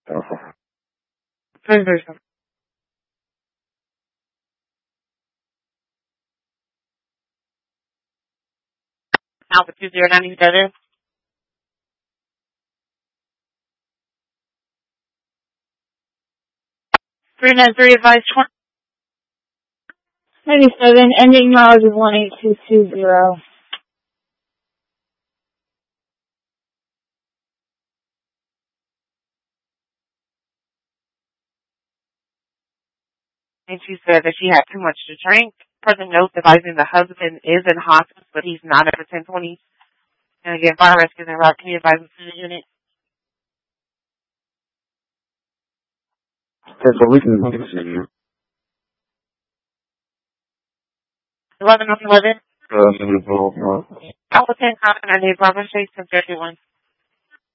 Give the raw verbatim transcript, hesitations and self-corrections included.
Preservation. Alpha two zero nine seven. Three nine three advice twenty. Ninety-seven. Ending mileage is one eight two two zero. And she said that she had too much to drink. Present note advising the husband is in hospice, but he's not at the ten twenty. And again, fire rescue and rock. Can you advise us to the unit? That's what we can do. Eleven on eleven. Uh, Alpha ten, Cotton, and Bravo Chase, subject one.